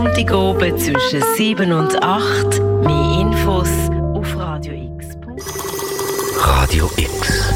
Sonntag oben zwischen 7 und 8. Mehr Infos auf Radio X. Radio X.